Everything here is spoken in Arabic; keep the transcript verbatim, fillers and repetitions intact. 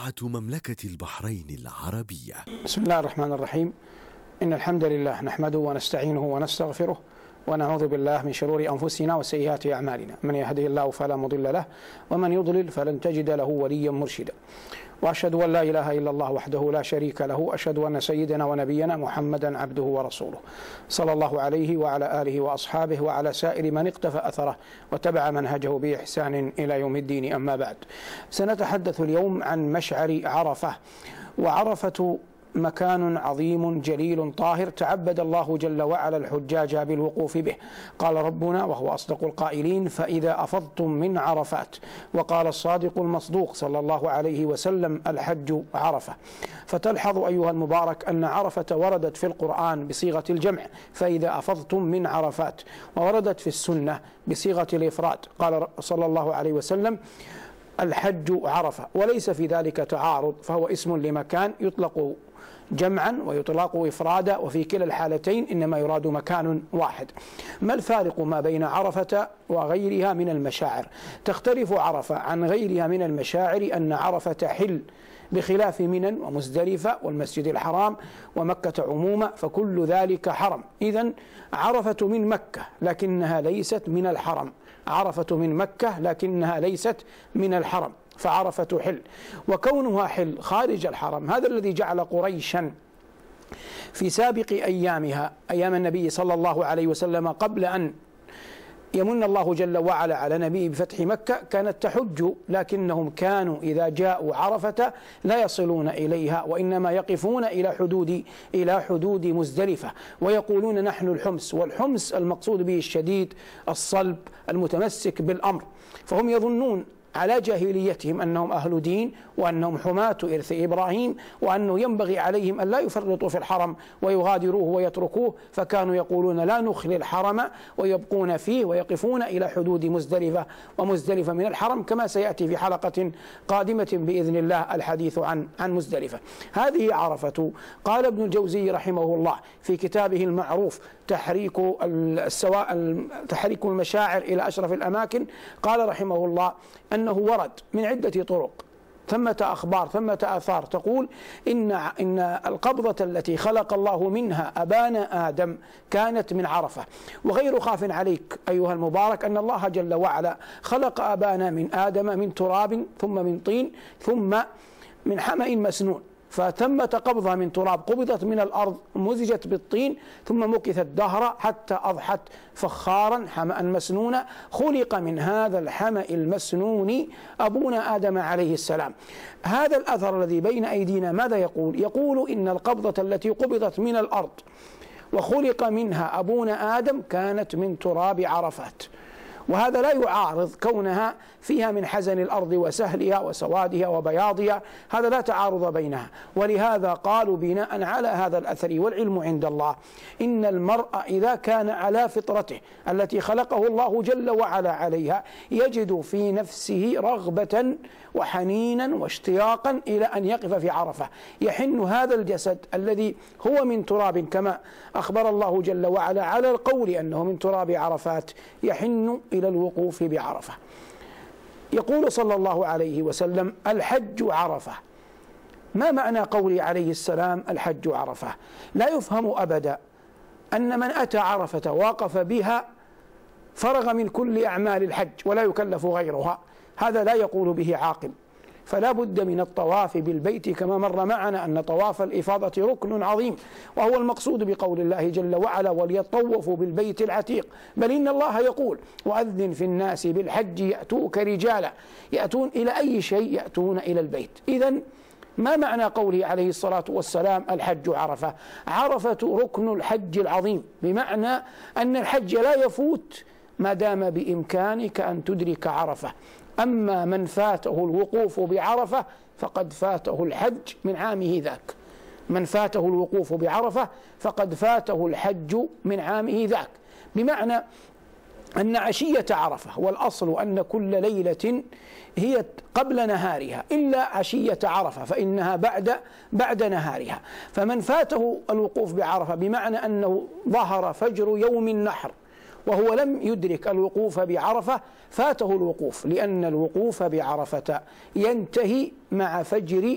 إذاعة مملكة البحرين العربية. بسم الله الرحمن الرحيم. إن الحمد لله نحمده ونستعينه ونستغفره ونعوذ بالله من شرور أنفسنا وسيئات أعمالنا، من يهده الله فلا مضل له ومن يضلل فلن تجد له وليا مرشدا. وأشهد أن لا إله إلا الله وحده لا شريك له، أشهد أن سيدنا ونبينا محمدا عبده ورسوله صلى الله عليه وعلى آله وأصحابه وعلى سائر من اقتفى أثره وتبع منهجه بإحسان إلى يوم الدين. أما بعد، سنتحدث اليوم عن مشعر عرفة. وعرفة مكان عظيم جليل طاهر تعبد الله جل وعلا الحجاج بالوقوف به. قال ربنا وهو أصدق القائلين: فإذا أفضتم من عرفات. وقال الصادق المصدوق صلى الله عليه وسلم: الحج عرفة. فتلحظ أيها المبارك أن عرفة وردت في القرآن بصيغة الجمع: فإذا أفضتم من عرفات، ووردت في السنة بصيغة الإفراد. قال صلى الله عليه وسلم: الحج عرفة. وليس في ذلك تعارض، فهو اسم لمكان يطلق جمعا ويطلق إفرادا، وفي كلا الحالتين إنما يراد مكان واحد. ما الفارق ما بين عرفة وغيرها من المشاعر؟ تختلف عرفة عن غيرها من المشاعر أن عرفة حل، بخلاف منى ومزدلفة والمسجد الحرام ومكة عموما، فكل ذلك حرم. إذن عرفة من مكة لكنها ليست من الحرم، عرفة من مكة لكنها ليست من الحرم، فعرفة حل. وكونها حل خارج الحرم هذا الذي جعل قريشا في سابق أيامها، أيام النبي صلى الله عليه وسلم، قبل أن يمن الله جل وعلا على نبيه بفتح مكة، كانت تحج، لكنهم كانوا إذا جاءوا عرفة لا يصلون إليها، وإنما يقفون إلى حدود إلى حدود مزدلفة، ويقولون: نحن الحمص. والحمص المقصود به الشديد الصلب المتمسك بالأمر. فهم يظنون على جاهليتهم أنهم أهل دين، وأنهم حماة إرث إبراهيم، وأنه ينبغي عليهم أن لا يفرطوا في الحرم ويغادروه ويتركوه، فكانوا يقولون: لا نخلي الحرم، ويبقون فيه ويقفون إلى حدود مزدلفة، ومزدلفة من الحرم، كما سيأتي في حلقة قادمة بإذن الله الحديث عن عن مزدلفة. هذه عرفة. قال ابن الجوزي رحمه الله في كتابه المعروف تحريك السواء تحريك المشاعر إلى أشرف الأماكن، قال رحمه الله أنه ورد من عدة طرق، ثمة أخبار ثمة آثار تقول إن إن القبضة التي خلق الله منها أبانا آدم كانت من عرفة. وغير خاف عليك أيها المبارك أن الله جل وعلا خلق أبانا من آدم من تراب، ثم من طين، ثم من حمأ مسنون. فتمت قبضها من تراب، قبضت من الأرض، مزجت بالطين، ثم مكثت دهرا حتى أضحت فخارا حمأ مسنونا. خلق من هذا الحمأ المسنون أبونا آدم عليه السلام. هذا الأثر الذي بين أيدينا ماذا يقول؟ يقول إن القبضة التي قبضت من الأرض وخلق منها أبونا آدم كانت من تراب عرفات. وهذا لا يعارض كونها فيها من حزن الأرض وسهلها وسوادها وبياضها، هذا لا تعارض بينها. ولهذا قالوا بناء على هذا الأثر، والعلم عند الله، إن المرء إذا كان على فطرته التي خلقه الله جل وعلا عليها يجد في نفسه رغبة وحنينا واشتياقا إلى أن يقف في عرفة. يحن هذا الجسد الذي هو من تراب، كما أخبر الله جل وعلا على القول أنه من تراب عرفات، يحن إلى الوقوف بعرفة. يقول صلى الله عليه وسلم: الحج عرفة. ما معنى قوله عليه السلام الحج عرفة؟ لا يفهم أبدا أن من أتى عرفة واقف بها فرغ من كل أعمال الحج ولا يكلف غيرها، هذا لا يقول به عاقل. فلا بد من الطواف بالبيت، كما مر معنا أن طواف الإفاضة ركن عظيم، وهو المقصود بقول الله جل وعلا: وليطوفوا بالبيت العتيق. بل إن الله يقول: وأذن في الناس بالحج يأتوك رجالا. يأتون إلى أي شيء؟ يأتون إلى البيت. إذن ما معنى قوله عليه الصلاة والسلام الحج عرفة؟ عرفة ركن الحج العظيم، بمعنى أن الحج لا يفوت ما دام بإمكانك أن تدرك عرفة. أما من فاته الوقوف بعرفة فقد فاته الحج من عامه ذاك. من فاته الوقوف بعرفة فقد فاته الحج من عامه ذاك، بمعنى أن عشية عرفة، والأصل أن كل ليلة هي قبل نهارها إلا عشية عرفة فإنها بعد بعد نهارها. فمن فاته الوقوف بعرفة بمعنى أنه ظهر فجر يوم النحر وهو لم يدرك الوقوف بعرفة فاته الوقوف، لأن الوقوف بعرفة ينتهي مع فجر